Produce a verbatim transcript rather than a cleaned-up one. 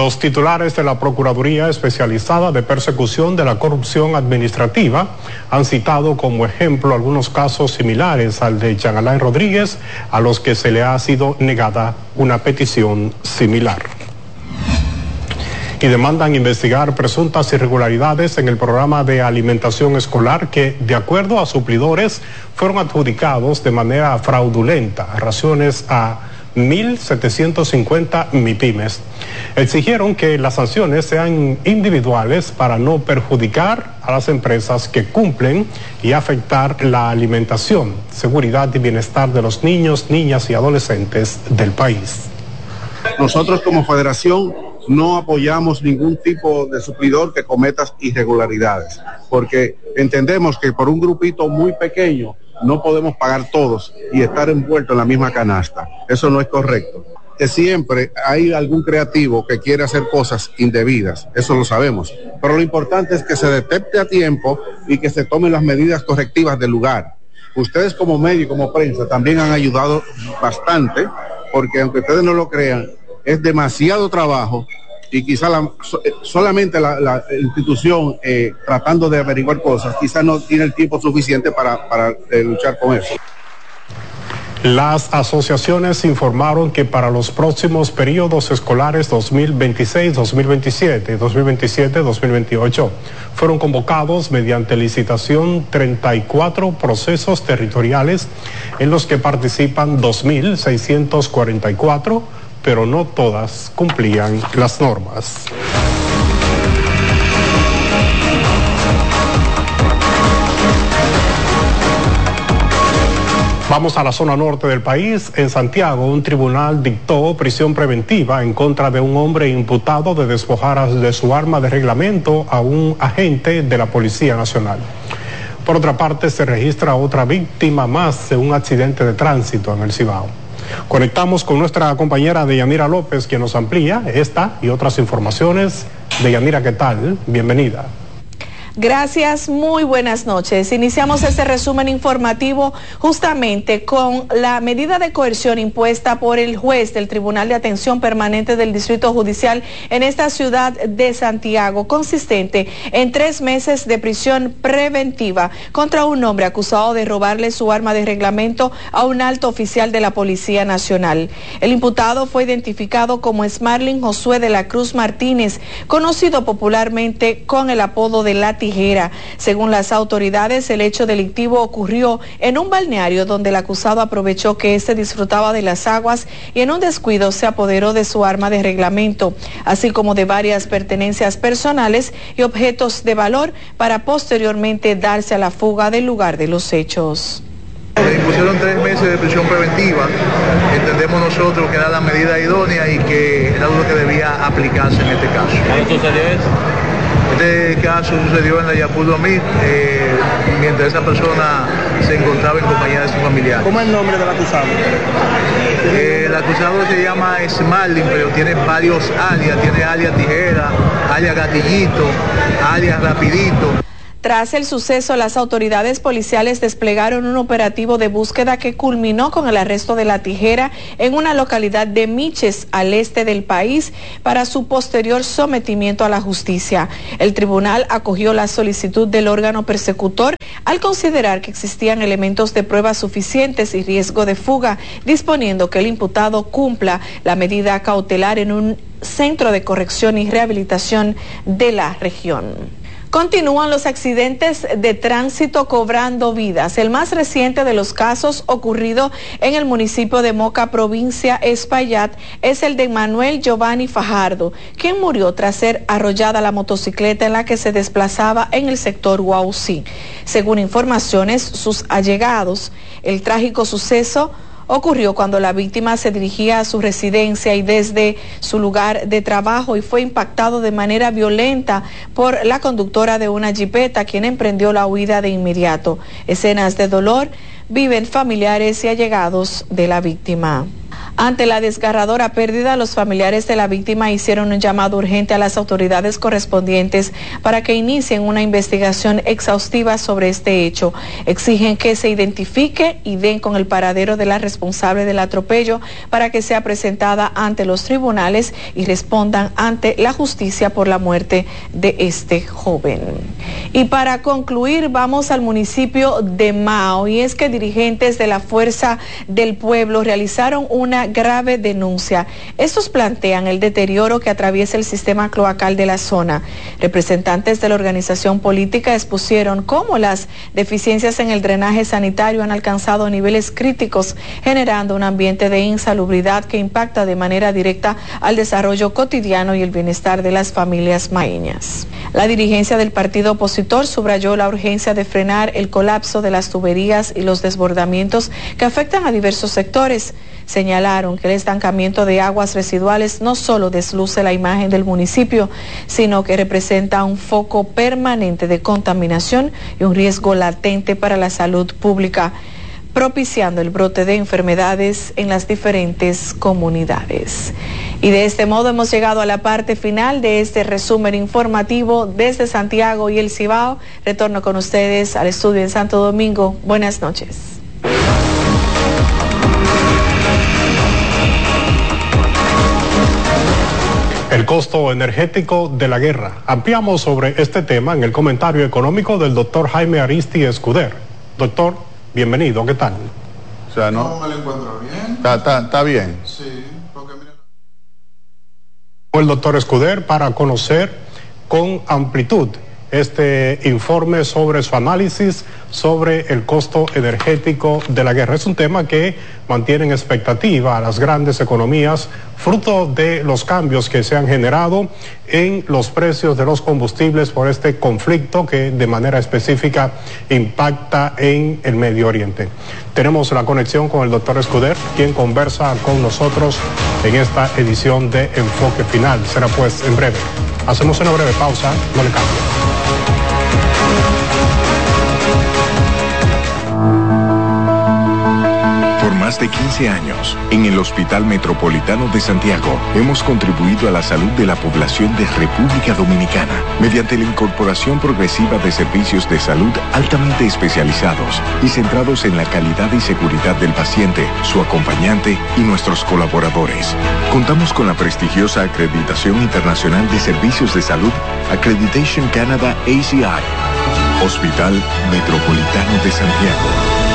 Los titulares de la Procuraduría Especializada de Persecución de la Corrupción Administrativa han citado como ejemplo algunos casos similares al de Jean Alain Rodríguez, a los que se le ha sido negada una petición similar. Y demandan investigar presuntas irregularidades en el programa de alimentación escolar que, de acuerdo a suplidores, fueron adjudicados de manera fraudulenta a raciones a mil setecientos cincuenta MIPYMES. Exigieron que las sanciones sean individuales para no perjudicar a las empresas que cumplen y afectar la alimentación, seguridad y bienestar de los niños, niñas y adolescentes del país. Nosotros como federación no apoyamos ningún tipo de suplidor que cometa irregularidades, porque entendemos que por un grupito muy pequeño no podemos pagar todos y estar envueltos en la misma canasta. Eso no es correcto. Que siempre hay algún creativo que quiere hacer cosas indebidas, eso lo sabemos, pero lo importante es que se detecte a tiempo y que se tomen las medidas correctivas del lugar. Ustedes como medio y como prensa también han ayudado bastante, porque aunque ustedes no lo crean, es demasiado trabajo y quizá la, solamente la, la institución eh, tratando de averiguar cosas, quizá no tiene el tiempo suficiente para, para eh, luchar con eso. Las asociaciones informaron que para los próximos periodos escolares dos mil veintiséis, dos mil veintisiete y dos mil veintisiete, dos mil veintiocho fueron convocados mediante licitación treinta y cuatro procesos territoriales en los que participan dos mil seiscientos cuarenta y cuatro, pero no todas cumplían las normas. Vamos a la zona norte del país. En Santiago, un tribunal dictó prisión preventiva en contra de un hombre imputado de despojar de su arma de reglamento a un agente de la Policía Nacional. Por otra parte, se registra otra víctima más de un accidente de tránsito en el Cibao. Conectamos con nuestra compañera Deyanira López, quien nos amplía esta y otras informaciones. Deyanira, ¿qué tal? Bienvenida. Gracias, muy buenas noches. Iniciamos este resumen informativo justamente con la medida de coerción impuesta por el juez del Tribunal de Atención Permanente del Distrito Judicial en esta ciudad de Santiago, consistente en tres meses de prisión preventiva contra un hombre acusado de robarle su arma de reglamento a un alto oficial de la Policía Nacional. El imputado fue identificado como Smarlin Josué de la Cruz Martínez, conocido popularmente con el apodo de La Tijera. Según las autoridades, el hecho delictivo ocurrió en un balneario donde el acusado aprovechó que éste disfrutaba de las aguas y en un descuido se apoderó de su arma de reglamento, así como de varias pertenencias personales y objetos de valor para posteriormente darse a la fuga del lugar de los hechos. Le impusieron tres meses de prisión preventiva. Entendemos nosotros que era la medida idónea y que era lo que debía aplicarse en este caso. ¿Cuándo sucedió eso? Este caso sucedió en la Yapur dos mil, eh, mientras esa persona se encontraba en compañía de su familiar. ¿Cómo es el nombre del acusado? Eh, el acusado se llama Smarlin, pero tiene varios alias. Tiene alias Tijera, alias Gatillito, alias Rapidito. Tras el suceso, las autoridades policiales desplegaron un operativo de búsqueda que culminó con el arresto de La Tijera en una localidad de Miches, al este del país, para su posterior sometimiento a la justicia. El tribunal acogió la solicitud del órgano persecutor al considerar que existían elementos de prueba suficientes y riesgo de fuga, disponiendo que el imputado cumpla la medida cautelar en un centro de corrección y rehabilitación de la región. Continúan los accidentes de tránsito cobrando vidas. El más reciente de los casos ocurrido en el municipio de Moca, provincia Espaillat, es el de Manuel Giovanni Fajardo, quien murió tras ser arrollada la motocicleta en la que se desplazaba en el sector Guausí. Según informaciones, sus allegados, el trágico suceso ocurrió cuando la víctima se dirigía a su residencia y desde su lugar de trabajo y fue impactado de manera violenta por la conductora de una jipeta, quien emprendió la huida de inmediato. Escenas de dolor viven familiares y allegados de la víctima. Ante la desgarradora pérdida, los familiares de la víctima hicieron un llamado urgente a las autoridades correspondientes para que inicien una investigación exhaustiva sobre este hecho. Exigen que se identifique y den con el paradero de la responsable del atropello para que sea presentada ante los tribunales y respondan ante la justicia por la muerte de este joven. Y para concluir, vamos al municipio de Mao, y es que dirigentes de la Fuerza del Pueblo realizaron una grave denuncia. Estos plantean el deterioro que atraviesa el sistema cloacal de la zona. Representantes de la organización política expusieron cómo las deficiencias en el drenaje sanitario han alcanzado niveles críticos, generando un ambiente de insalubridad que impacta de manera directa al desarrollo cotidiano y el bienestar de las familias maeñas. La dirigencia del partido opositor subrayó la urgencia de frenar el colapso de las tuberías y los desbordamientos que afectan a diversos sectores. Señalaron que el estancamiento de aguas residuales no solo desluce la imagen del municipio, sino que representa un foco permanente de contaminación y un riesgo latente para la salud pública, propiciando el brote de enfermedades en las diferentes comunidades. Y de este modo hemos llegado a la parte final de este resumen informativo desde Santiago y el Cibao. Retorno con ustedes al estudio en Santo Domingo. Buenas noches. El costo energético de la guerra. Ampliamos sobre este tema en el comentario económico del doctor Jaime Aristi Escuder. Doctor, bienvenido, ¿qué tal? O sea, no, no me lo encuentro bien. Está, está, está bien. Sí, porque mira. El doctor Escuder para conocer con amplitud este informe sobre su análisis sobre el costo energético de la guerra. Es un tema que mantiene en expectativa a las grandes economías, fruto de los cambios que se han generado en los precios de los combustibles por este conflicto que de manera específica impacta en el Medio Oriente. Tenemos la conexión con el doctor Escuder, quien conversa con nosotros en esta edición de Enfoque Final. Será pues en breve. Hacemos una breve pausa, no le cambie. Por más de quince años, en el Hospital Metropolitano de Santiago, hemos contribuido a la salud de la población de República Dominicana mediante la incorporación progresiva de servicios de salud altamente especializados y centrados en la calidad y seguridad del paciente, su acompañante y nuestros colaboradores. Contamos con la prestigiosa acreditación internacional de servicios de salud Accreditation Canada A C I. Hospital Metropolitano de Santiago.